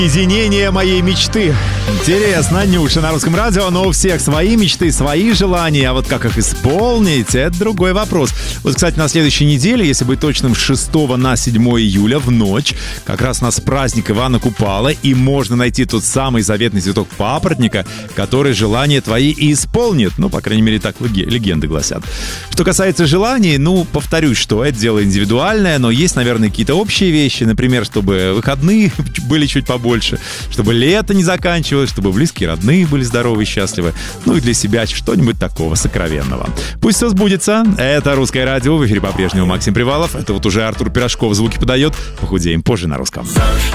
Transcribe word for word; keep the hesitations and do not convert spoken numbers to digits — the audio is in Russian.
Единение моей мечты. Интересно, Нюша на Русском радио, но у всех свои мечты, свои желания, а вот как их исполнить, это другой вопрос. Вот, кстати, на следующей неделе, если быть точным, с шестого на седьмое июля в ночь, как раз у нас праздник Ивана Купала, и можно найти тот самый заветный цветок папоротника, который желания твои и исполнит. Ну, по крайней мере, так легенды гласят. Что касается желаний, ну, повторюсь, что это дело индивидуальное, но есть, наверное, какие-то общие вещи, например, чтобы выходные были чуть побольше, больше, чтобы лето не заканчивалось, чтобы близкие, родные были здоровы и счастливы, ну и для себя что-нибудь такого сокровенного. Пусть все сбудется. Это «Русское радио», в эфире по-прежнему Максим Привалов, это вот уже Артур Пирожков звуки подает. Похудеем позже на русском.